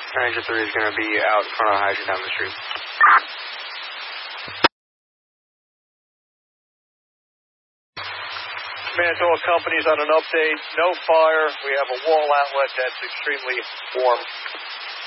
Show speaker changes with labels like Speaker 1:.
Speaker 1: Ranger 3 is going to be out in front of the hydrant down the street.
Speaker 2: Command to all companies on an update. No fire. We have a wall outlet that's extremely warm.